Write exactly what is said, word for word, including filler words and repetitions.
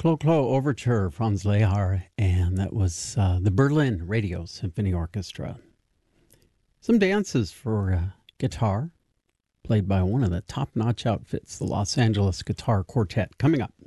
Clo Clo Overture, Franz Lehar, and that was uh, the Berlin Radio Symphony Orchestra. Some dances for uh, guitar, played by one of the top-notch outfits, the Los Angeles Guitar Quartet, coming up.